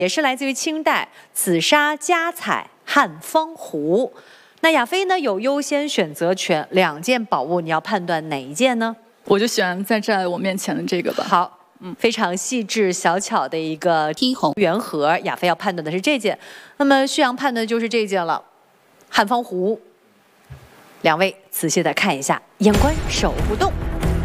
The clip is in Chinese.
也是来自于清代紫砂佳彩汉方壶。那亚飞呢有优先选择权，2件宝物，你要判断哪一件呢？ 我就选在我面前的这个吧。 好，非常细致小巧的一个剔红圆盒，亚飞要判断的是这件，那么旭阳判断的就是这件了，汉方壶。2位仔细的看一下，眼观手不动。